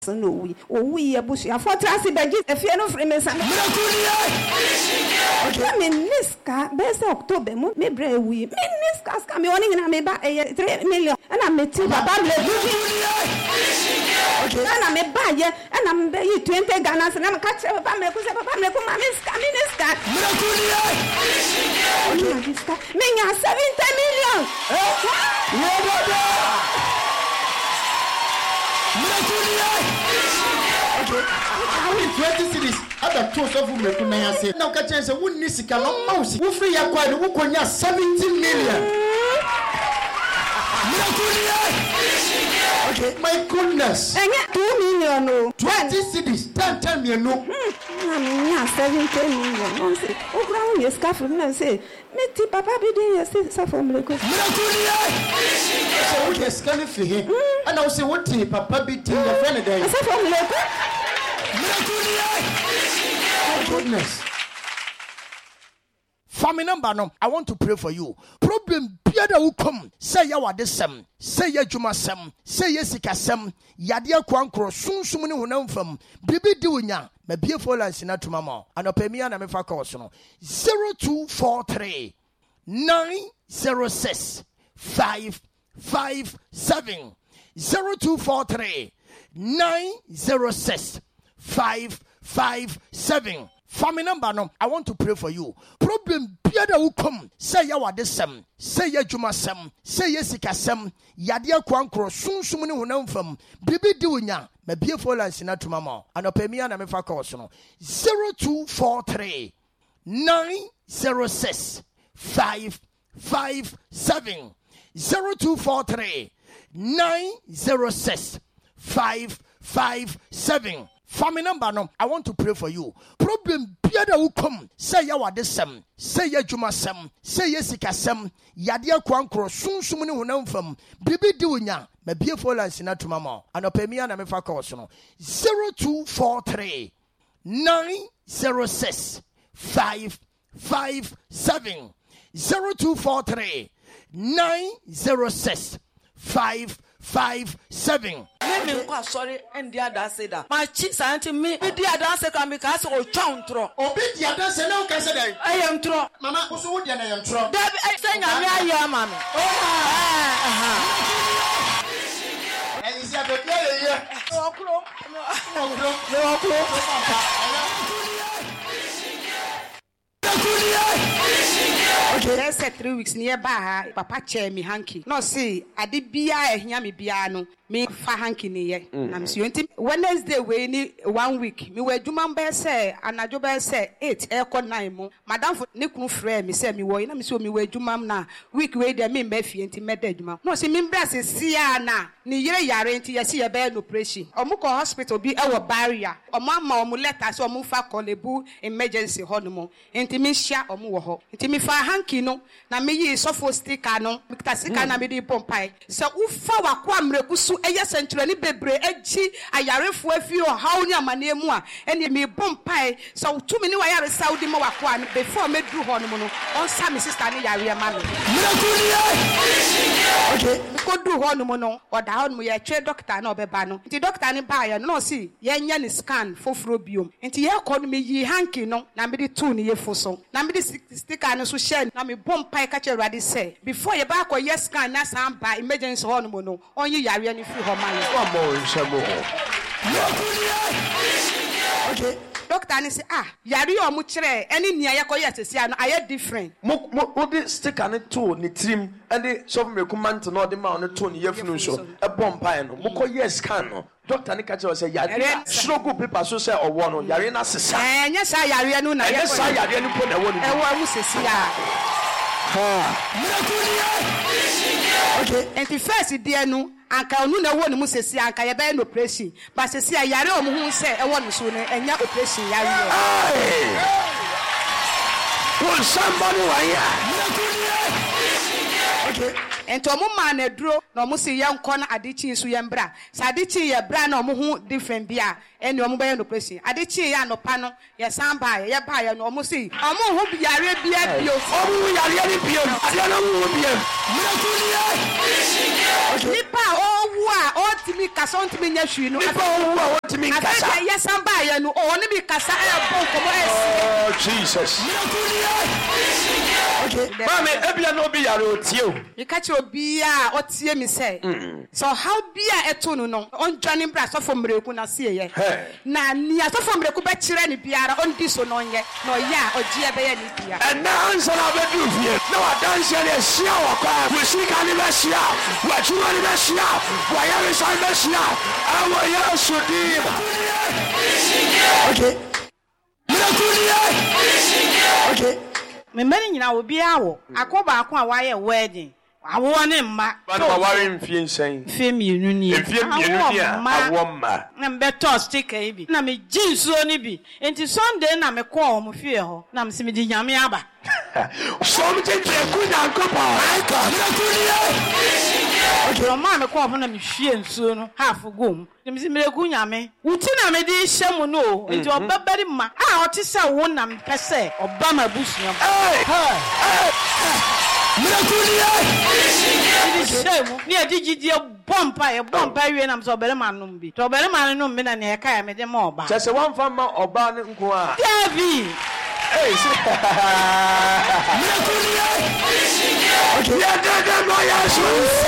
No, we are bushy. I thought I said, if you're not famous, I'm Niska, best October, maybe we Niska coming on and I may buy 3 million, and I may tell Papa, and I may buy you, and I'm paying 20 Ganas, and I'm catching a family, Papa, Miska, Minga 70 million. Okay, 20 cities. Other two of whom I say, now catch us a wood Nisica, no mouse. Who free acquired who can 70 million. Okay, my goodness. 2 million, 20 cities, 10 million, no. 70 million. Oh, ground your scarf and say, Mitty, Papa, be there, say, from the good. So, what is scanning for him? And I'll say, what tea, Papa, be tea, your friend, day. My goodness. Family number no, I want to pray for you. Problem biada will come. Say ya wade sem, say ya juma sem, say ya sika sem, yadia kwankro sun sumuni hunam fam. Bibi diunya, me bie folansi na tumama. Anopemia na mefa call no. 0243 906 557 0243 906 557. Family number no, I want to pray for you. Problem biada will come. Say ya wade sem, say ya juma sem, say ya sika sem, yadia kwankro sun sumuni hunam fam. Bibi diunya, me bie folansi na tumama. Anopemia na mefa call no. 0243 906 557 0243 906 557. Family number no, I want to pray for you. Problem biada will come. Say ya wade sem, say ya juma sem, say ya sika sem, yadia kwankro sun sumuni hunam fam. Bibi diunya, me bie folansi na tumama. Anopemia na mefa call no. 0243 906 557 0243 906 557. Sorry, and the other said that my cheeks are to me. The other second because of Chantro. Obey the other say no, Cassidy. I am true. Mamma, who's would I am true? I say, I am, Mamma. And is that the player? Okay, let's say 3 weeks nearby. Papa chair me hanky. No, see, I did be a yammy piano. Me fa hanky near. I'm saying Wednesday, we 1 week. Me were Jumamba say, and I job say 8 aircon 9 more. Madame for Niku Frey, me say me way, and so me were Jumam na. Week way there me Mephi and Timedma. No, see, me brass is Siana. Ni yarenti, I see a bad operation. Or Muko hospital be our barrier. Or mamma or muleta, so mufa colebu emergency honeymoon. Intimisha or muho. Intimifa hanky no. Na me ye sofo sticker no. Mictasika na me di pompai. So ufa wakwamre kusu. Eya century ni bebre eji ayarefo afi o hawni amane mu a ene me bompai so tumi ni wayare Saudi ma wakwa before me dru ho no mu no on sa me sister ni yare ma me okay ko dru ho no mu no oda ho no mu ye twe doctor na obeba no nti doctor ni ba ya no see ye nya ni scan foforo biom nti ye ko no me yi hanky no na me di tu ni ye foso na me di sticker no so share na me bompai ka che Awurade say before ye ba ko ye scan na san ba emergency ho no mu no on yi yare ni okay. Doctor ani say yari o mu kire eni nia ye koye sese no aye different mo di sticker ne to ne trim ende so me command no de ma no to ne yefunu so e bom pan no mo koye scan no doctor ni ka che say yari stroke paper so say owo no yari na sesa nya sa yari no na ye sa yari ni po na wo ni e wo mu sese okay and the first day no anka onu na wo ni mu sesi anka ye be no operation ba sesi ayare o mu hu se e wo no so ne enya operation yare will somebody wire okay enti omo ma na duro na omo se yenko na adechi so yembra sa adechi ye bra na omo hu different bia eni omo be no presi adechi ya no pa no ye samba ye ba ye no omo se omo hu biare bia bio omo yare ni bio tia na wo bio nipa owu a otimi kasa ontimi nya hwi no nipa owu a otimi kasa after ye samba ye no oni bi kasa e bon komo oh Jesus okay mama ebia no bi yare otie o you catch obi a otie mi say so how bia eto no no on dwane bra so for mreku na se ye na ni so for mreku be kire ni biara on di so no nye no ya ogie be ye ni bia and now answer na be do fie na wa dance ye shia wa kwa we see kan be shia wa chuma ni be shia wa ya be sai be shia awo ya sudi okay okay me mani nyina obi awo akoba akon a waye wedding awo ne mma ba ware mfie nsen mfie mienu ni awo mma na mbe toast sticker bi na me jinsuo ni bi enti Sunday na me call mo fie ho na me se me di nyame aba so me je ku na nkopa okay ma me call ho na me hwie nsuo no half gom me se me ku nyame wuti na me di hyem no enti obabari ma a ote se wo na me pese obama busuam ni adigidie bompa wie nam so bere manum bi to bere manum bi na ne ka ya me de ma oba chese wan fa ma oba ne nko a David hey okay ya da no ya so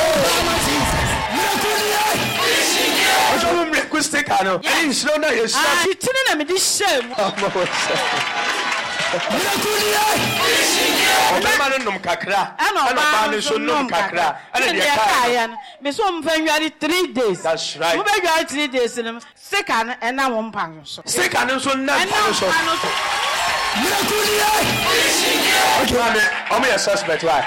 ojo me kustek ano any slow na yes tini na me di shame Obama no nom kakra ba no so nom kakra ana de ka me so mfa nwari 3 days that's right mo be nwari 3 days no seka na ena wo mpan so seka no so na mpan so okay mame omo ya suspect why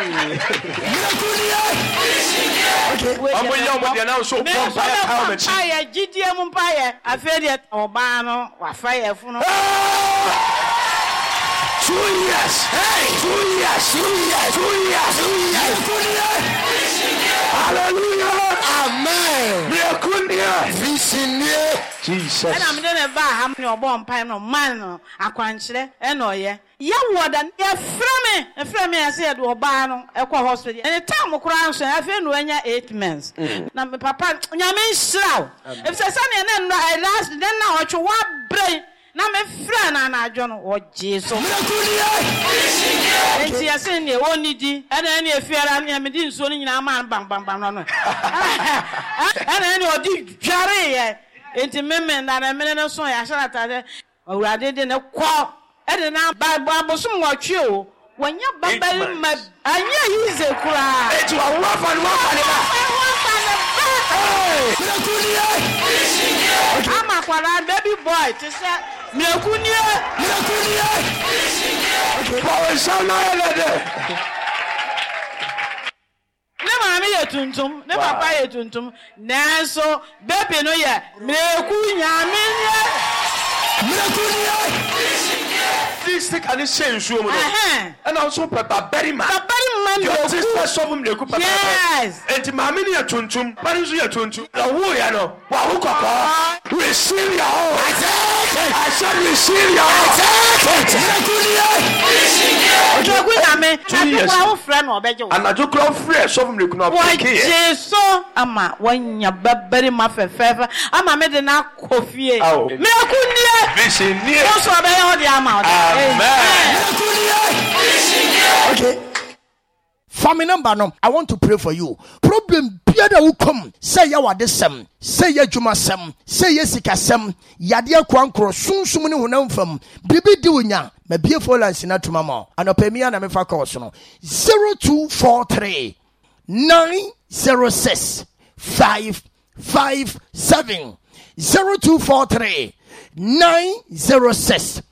okay omo ya omo de na so bomba ya ka o mechi ya gidie mu mpa ya afede oba no wa fa ya funu 2 years. Hey! 2 years. Hallelujah. Amen. Jesus. And I'm going to buy how many born pine or man aquanchile and no ye. Young than ye frame me, I said, or barn, a hospital. And a time of crowns, I feel when you're 8 months. Now, papa, you mean slow. If there's any and then I last, then now what you want brain. Na me friend na John o Jesus. Enti ya se ne woni di. E na ne efiara ne me di nsuo ni nyina ma bam no. E na ne odi dware ye. Enti meme na na me ne so ya sharata de. Awurade de ne kɔ. E de na ba bosom wɔtwe o. Wonya babali ma anya yize kura. Eti wa fa ne ba. I'm a baby boy to say, Miracunia. Never me a tuntum, never buy a tuntum. Nanso, baby no ya, Miracunia. This stick and this chain shoe, and also Papa Berry Man. Your sister saw him. Yes, and Mammy a tuntum, Panusia tuntum, the warrior. Wow, receive your own. I said, receive your own. And I took off fresh of him. Why, Jesus, Ama, when you're very much a favor, I'm a medina coffee. Oh, Miracunia, vision near also about the amount. Okay. Family number no, I want to pray for you. Problem biada will come. Say ya wade sem, say ya juma sem, say ya sika sem, yadia kwankro sunsumuni hunam fam. Bibi diunya, me bie fola sina tumama. Anopemia na mefa call no. 0243 906 557 0243 906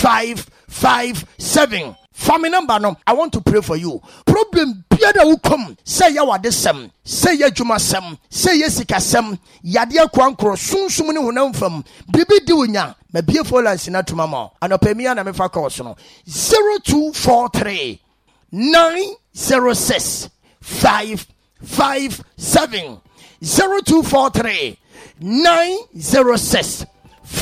557. Family number no, I want to pray for you. Problem biada will come. Say ya wade sem, say ya juma sem, say ya sika sem, yadia kwankro sunsumuni hunam fam. Bibi diunya, me bie fola sina tumama. Anopemia na mefa call no. 0243 906 557 0243 906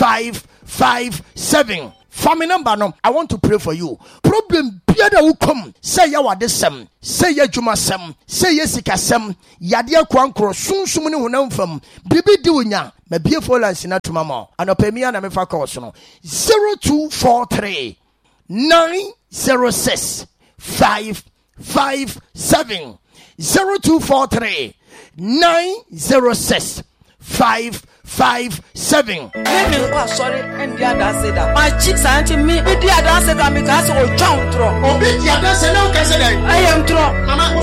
557. Family number no. I want to pray for you. Problem biada will come. Say ya wadesem. Say ya jumasem. Say ya sikasem. Yadia kwankro. Soon sumuni hunamfam. Bibi diunya. Me beautiful and sinatumama. Anopemia na mefa kosono. 0243 906 557. 0243 906 557. Sorry, and the other said that. My chicks auntie me, the other said that because I was John Tro. Obi the other say no can say that. I am Tro. Mama,